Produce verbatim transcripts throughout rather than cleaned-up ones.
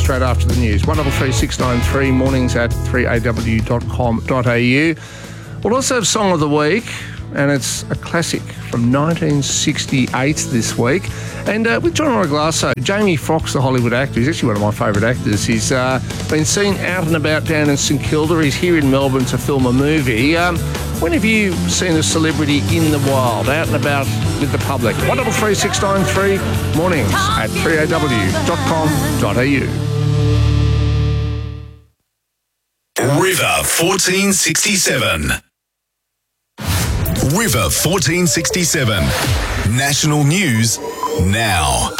straight after the news. one three three six nine three, mornings at three a w dot com dot a u. We'll also have Song of the Week, and it's a classic from nineteen sixty-eight this week. And uh, with John Royglasso, Jamie Foxx, the Hollywood actor, he's actually one of my favourite actors. He's uh, been seen out and about down in St Kilda. He's here in Melbourne to film a movie. Um, when have you seen a celebrity in the wild, out and about with the public? one three three six nine three, mornings at three a w dot com dot a u. River fourteen sixty-seven. River fourteen sixty-seven. National news now.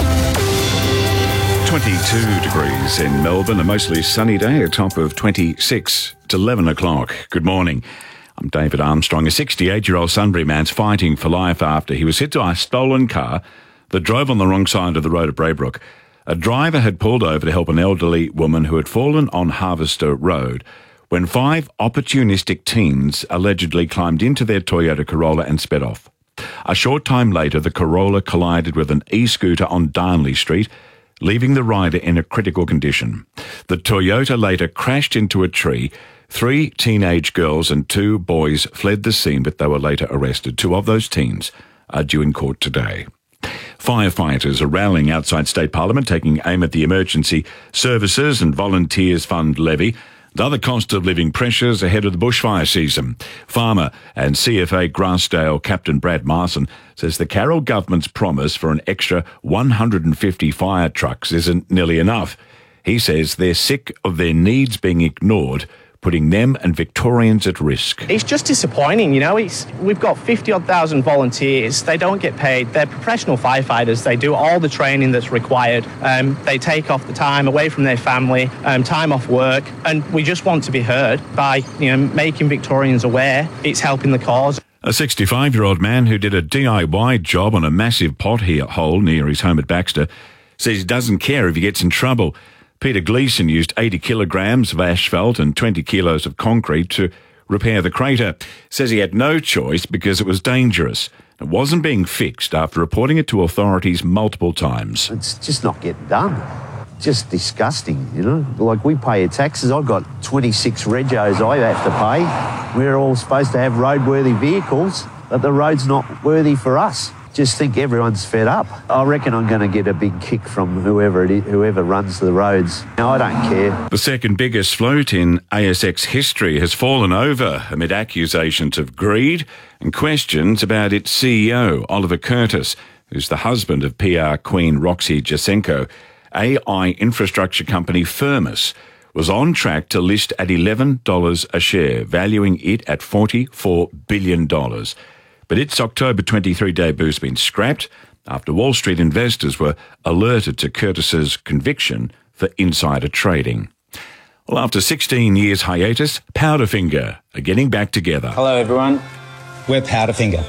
twenty-two degrees in Melbourne, a mostly sunny day, a top of twenty-six. It's eleven o'clock. Good morning. I'm David Armstrong. A sixty-eight-year-old Sunbury man's fighting for life after he was hit by a stolen car that drove on the wrong side of the road at Braybrook. A driver had pulled over to help an elderly woman who had fallen on Harvester Road when five opportunistic teens allegedly climbed into their Toyota Corolla and sped off. A short time later, the Corolla collided with an e-scooter on Darnley Street, leaving the rider in a critical condition. The Toyota later crashed into a tree. Three teenage girls and two boys fled the scene, but they were later arrested. Two of those teens are due in court today. Firefighters are rallying outside State Parliament, taking aim at the Emergency Services and Volunteers Fund levy and other cost of living pressures ahead of the bushfire season. Farmer and C F A Grassdale Captain Brad Marson says the Carroll government's promise for an extra one hundred fifty fire trucks isn't nearly enough. He says they're sick of their needs being ignored, putting them and Victorians at risk. It's just disappointing, you know. It's, we've got fifty odd thousand volunteers. They don't get paid. They're professional firefighters. They do all the training that's required. Um, they take off the time away from their family, um, time off work, and we just want to be heard by, you know, making Victorians aware it's helping the cause. A sixty-five-year-old man who did a D I Y job on a massive pothole near his home at Baxter says he doesn't care if he gets in trouble. Peter Gleeson used eighty kilograms of asphalt and twenty kilos of concrete to repair the crater. Says he had no choice because it was dangerous. It wasn't being fixed after reporting it to authorities multiple times. It's just not getting done. Just disgusting, you know. Like, we pay your taxes. I've got twenty-six regos I have to pay. We're all supposed to have roadworthy vehicles, but the road's not worthy for us. Just think everyone's fed up. I reckon I'm going to get a big kick from whoever it is, whoever runs the roads. No, I don't care. The second biggest float in A S X history has fallen over amid accusations of greed and questions about its C E O, Oliver Curtis, who's the husband of P R queen Roxy Jacenko. A I infrastructure company Firmus was on track to list at eleven dollars a share, valuing it at forty-four billion dollars. But its October twenty-three debut's been scrapped after Wall Street investors were alerted to Curtis's conviction for insider trading. Well, after sixteen years hiatus, Powderfinger are getting back together. Hello, everyone. We're Powderfinger,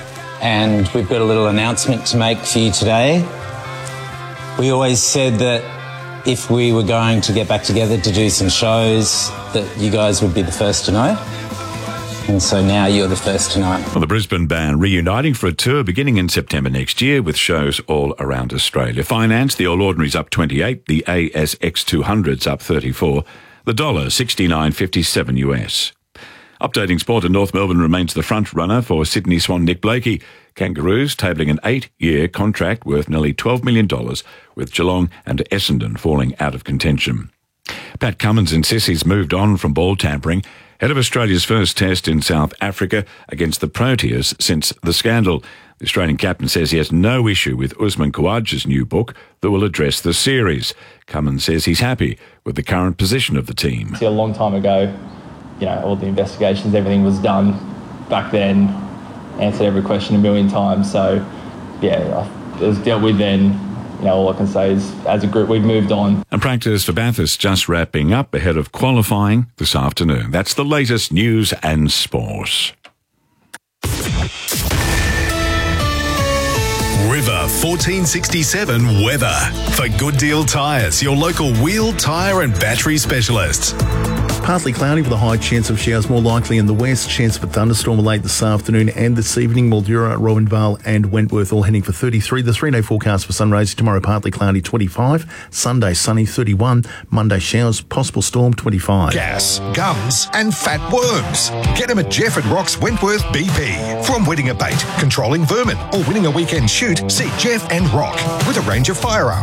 and we've got a little announcement to make for you today. We always said that if we were going to get back together to do some shows, that you guys would be the first to know. And so now you're the first to know. Well, the Brisbane band reuniting for a tour beginning in September next year with shows all around Australia. Finance, the All Ordinary's up twenty-eight, the A S X two hundred's up thirty-four, the dollar sixty-nine fifty-seven U S. Updating sport, in North Melbourne remains the front runner for Sydney Swan Nick Blakey. Kangaroos tabling an eight-year contract worth nearly twelve million dollars, with Geelong and Essendon falling out of contention. Pat Cummins insists he's moved on from ball tampering, head of Australia's first test in South Africa against the Proteas since the scandal. The Australian captain says he has no issue with Usman Khawaja's new book that will address the series. Cummins says he's happy with the current position of the team. A long time ago, you know, all the investigations, everything was done back then, answered every question a million times. So, yeah, it was dealt with then. You know, all I can say is, as a group, we've moved on. And practice for Bathurst just wrapping up ahead of qualifying this afternoon. That's the latest news and sport. River fourteen sixty-seven weather. For Good Deal Tyres, your local wheel, tyre and battery specialists. Partly cloudy with a high chance of showers more likely in the west. Chance of a thunderstorm late this afternoon and this evening. Mildura, Rowanvale and Wentworth all heading for thirty-three. The three-day forecast for sunrise tomorrow partly cloudy twenty-five. Sunday sunny thirty-one. Monday showers, possible storm twenty-five. Gas, gums and fat worms. Get them at Jeff and Rock's Wentworth B P. From wetting a bait, controlling vermin or winning a weekend shoot, see Jeff and Rock with a range of firearms.